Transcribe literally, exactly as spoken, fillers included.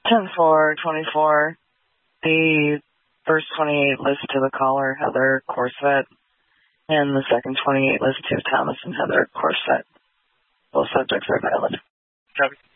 ten four twenty-four. The first twenty-eight listed to the caller, Heather Corset, and the second twenty-eight listed to Thomas and Heather Corset. Both subjects are valid. Copy.